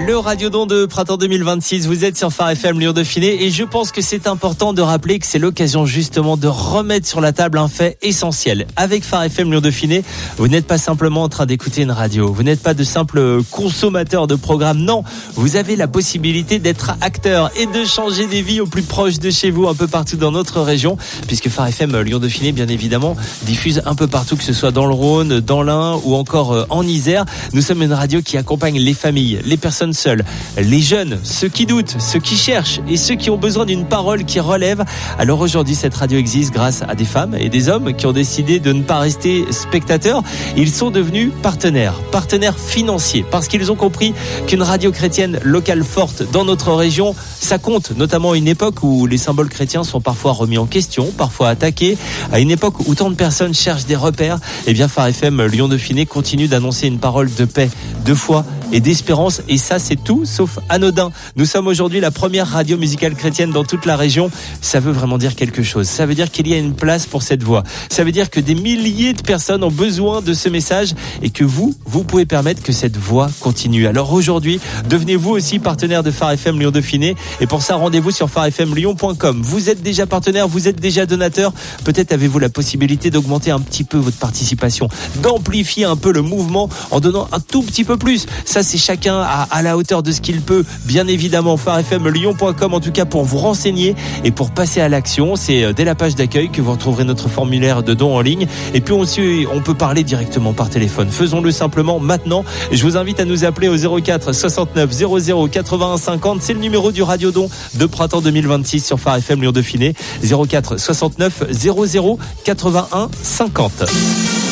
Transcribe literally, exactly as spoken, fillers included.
Le Radiodon de printemps deux mille vingt-six, vous êtes sur Phare F M Lyon Dauphiné et je pense que c'est important de rappeler que c'est l'occasion justement de remettre sur la table un fait essentiel. Avec Phare F M Lyon Dauphiné, vous n'êtes pas simplement en train d'écouter une radio, vous n'êtes pas de simples consommateurs de programmes, non, vous avez la possibilité d'être acteur et de changer des vies au plus proche de chez vous, un peu partout dans notre région, puisque Phare F M Lyon Dauphiné, bien évidemment, diffuse un peu partout, que ce soit dans le Rhône, dans l'Ain ou encore en Isère. Nous sommes une radio qui accompagne les familles, les personnes seules, les jeunes, ceux qui doutent, ceux qui cherchent et ceux qui ont besoin d'une parole qui relève. Alors aujourd'hui, cette radio existe grâce à des femmes et des hommes qui ont décidé de ne pas rester spectateurs. Ils sont devenus partenaires, partenaires financiers, parce qu'ils ont compris qu'une radio chrétienne locale forte dans notre région, ça compte, notamment à une époque où les symboles chrétiens sont parfois remis en question, parfois attaqués, à une époque où tant de personnes cherchent des repères. Eh bien, Phare F M Lyon Dauphiné continue d'annoncer une parole de paix, de foi et d'espérance, et ça c'est tout sauf anodin. Nous sommes aujourd'hui la première radio musicale chrétienne dans toute la région. Ça veut vraiment dire quelque chose, ça veut dire qu'il y a une place pour cette voix, ça veut dire que des milliers de personnes ont besoin de ce message et que vous, vous pouvez permettre que cette voix continue. Alors aujourd'hui, devenez-vous aussi partenaire de Phare F M Lyon Dauphiné, et pour ça rendez-vous sur phare f m lyon point com. Vous êtes déjà partenaire, vous êtes déjà donateur, peut-être avez-vous la possibilité d'augmenter un petit peu votre participation, d'amplifier un peu le mouvement en donnant un tout petit peu plus. Ça c'est chacun à, à la hauteur de ce qu'il peut, bien évidemment. phare f m lyon point com en tout cas pour vous renseigner et pour passer à l'action. C'est dès la page d'accueil que vous retrouverez notre formulaire de don en ligne, et puis aussi on peut parler directement par téléphone. Faisons-le simplement maintenant. Je vous invite à nous appeler au zéro quatre soixante-neuf zéro zéro quatre-vingt-un cinquante. C'est le numéro du Radiodon de printemps deux mille vingt-six sur Phare F M Lyon Dauphiné. Zéro quatre soixante-neuf zéro zéro quatre-vingt-un cinquante.